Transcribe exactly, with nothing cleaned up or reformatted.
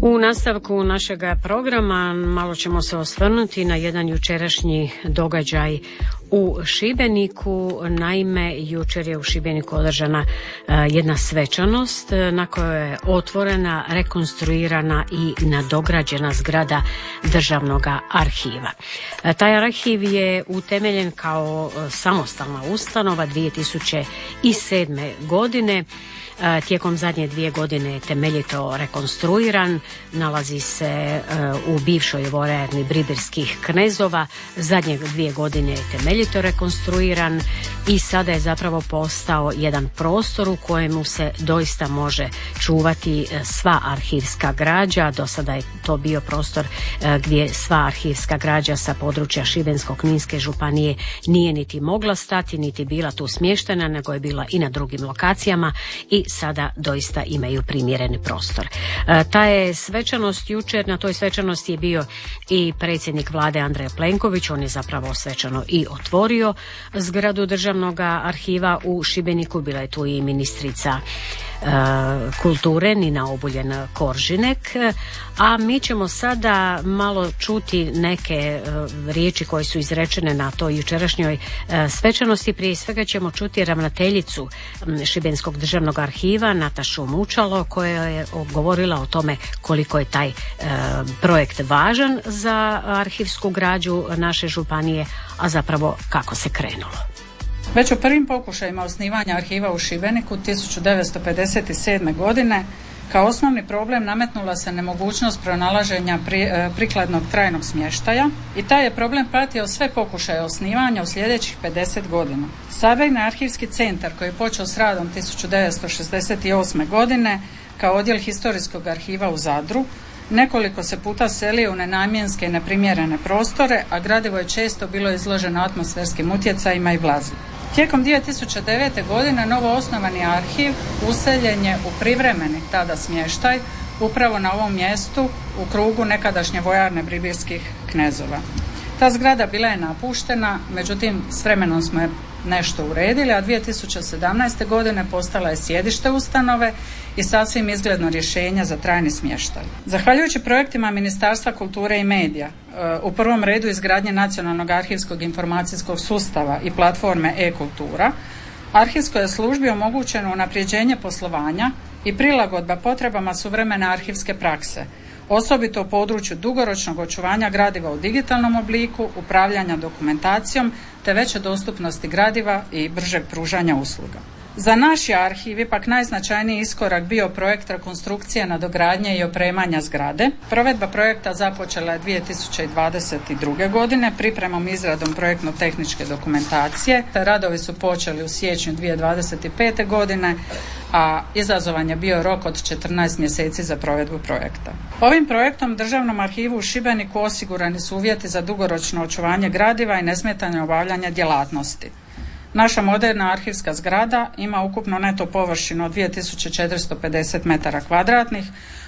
U nastavku našeg programa malo ćemo se osvrnuti na jedan jučerašnji događaj u Šibeniku. Naime, jučer je u Šibeniku održana jedna svečanost na kojoj je otvorena, rekonstruirana i nadograđena zgrada Državnog arhiva. Taj arhiv je utemeljen kao samostalna ustanova dvije tisuće sedme. godine. Tijekom zadnje dvije godine je temeljito rekonstruiran, nalazi se u bivšoj vojarni Bribirskih knezova, zadnje dvije godine je temeljito rekonstruiran i sada je zapravo postao jedan prostor u kojemu se doista može čuvati sva arhivska građa. Do sada je to bio prostor gdje sva arhivska građa sa područja Šibensko-kninske županije nije niti mogla stati, niti bila tu smještena, nego je bila i na drugim lokacijama i sada doista imaju primjereni prostor. E, ta je svečanost jučer, na toj svečanosti je bio i predsjednik vlade Andrej Plenković, on je zapravo svečano i otvorio zgradu Državnog arhiva u Šibeniku, bila je tu i ministrica kulture Nina Obuljen Koržinek, a mi ćemo sada malo čuti neke riječi koje su izrečene na toj jučerašnjoj svečanosti. Prije svega ćemo čuti ravnateljicu Šibenskog državnog arhiva Natašu Mučalo, koja je govorila o tome koliko je taj projekt važan za arhivsku građu naše županije, a zapravo kako se krenulo. Već u prvim pokušajima osnivanja arhiva u Šibeniku tisuću devetsto pedeset sedme. godine kao osnovni problem nametnula se nemogućnost pronalaženja pri, prikladnog trajnog smještaja i taj je problem pratio sve pokušaje osnivanja u sljedećih pedeset godina. Sabirni arhivski centar koji je počeo s radom tisuću devetsto šezdeset osme. godine kao odjel historijskog arhiva u Zadru nekoliko se puta selio u nenamjenske i neprimjerene prostore, a gradivo je često bilo izloženo atmosferskim utjecajima i vlazi. Tijekom dvije tisuće devete. godine novo osnovani arhiv useljen je u privremeni tada smještaj upravo na ovom mjestu u krugu nekadašnje vojarne Bribirskih knezova. Ta zgrada bila je napuštena, međutim s vremenom smo je nešto uredili, a dvije tisuće sedamnaeste. godine postala je sjedište ustanove i sasvim izgledno rješenje za trajni smještaj. Zahvaljujući projektima Ministarstva kulture i medija, u prvom redu izgradnje Nacionalnog arhivskog informacijskog sustava i platforme e-kultura, arhivskoj je službi omogućeno unapređenje poslovanja i prilagodba potrebama suvremene arhivske prakse, osobito u području dugoročnog očuvanja gradiva u digitalnom obliku, upravljanja dokumentacijom te veće dostupnosti gradiva i bržeg pružanja usluga. Za naš je arhiv ipak najznačajniji iskorak bio projekt rekonstrukcije, nadogradnje i opremanja zgrade. Provedba projekta započela je dvije tisuće dvadeset druge. godine pripremom i izradom projektno-tehničke dokumentacije. Radovi su počeli u siječnju dvije tisuće dvadeset pete. godine, a izazovan je bio rok od četrnaest mjeseci za provedbu projekta. Ovim projektom Državnom arhivu u Šibeniku osigurani su uvjeti za dugoročno očuvanje gradiva i nesmetano obavljanje djelatnosti. Naša moderna arhivska zgrada ima ukupno neto površinu od dvije tisuće četiristo pedeset metara kvadratnih,